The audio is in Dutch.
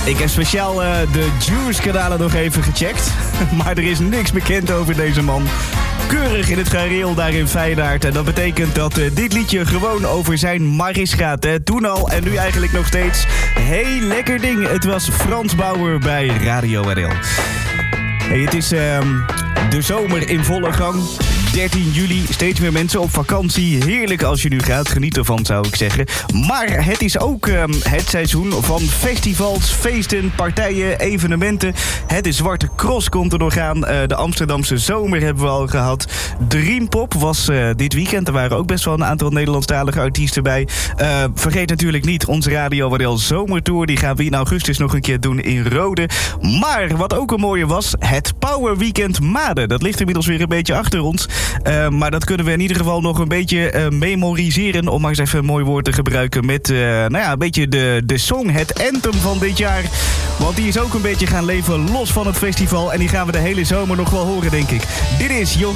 Ik heb speciaal de Juice-kanalen nog even gecheckt. Maar er is niks bekend over deze man. Keurig in het gareel daar in Feyenoord. En dat betekent dat dit liedje gewoon over zijn Maris gaat. Hè. Toen al en nu eigenlijk nog steeds. Heel lekker ding. Het was Frans Bauer bij Radio RL. Hey, het is de zomer in volle gang. 13 juli, steeds meer mensen op vakantie. Heerlijk als je nu gaat, geniet ervan zou ik zeggen. Maar het is ook het seizoen van festivals, feesten, partijen, evenementen. Het is Zwarte Cross komt er nog aan. De Amsterdamse zomer hebben we al gehad. Dreampop was dit weekend. Er waren ook best wel een aantal Nederlandstalige artiesten bij. Vergeet natuurlijk niet onze Radio RL Zomertour. Die gaan we in augustus nog een keer doen in Rode. Maar wat ook een mooie was, het Power Weekend Maden. Dat ligt inmiddels weer een beetje achter ons. Maar dat kunnen we in ieder geval nog een beetje memoriseren. Om maar eens even een mooi woord te gebruiken met een beetje de song, het anthem van dit jaar. Want die is ook een beetje gaan leven los van het festival. En die gaan we de hele zomer nog wel horen, denk ik. Dit is